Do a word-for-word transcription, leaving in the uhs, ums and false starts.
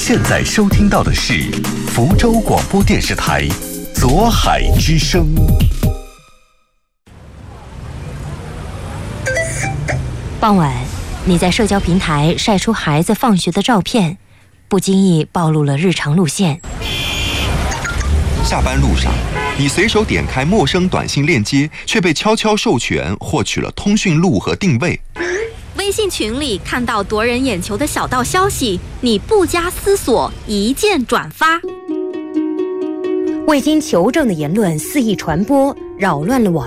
现在收听到的是福州广播电视台左海之声。 傍晚，你在社交平台晒出孩子放学的照片，不经意暴露了日常路线。 下班路上，你随手点开陌生短信链接，却被悄悄授权获取了通讯录和定位。 微信群里看到夺人眼球的小道消息，你不加思索一键转发。 未经求证的言论肆意传播，扰乱了网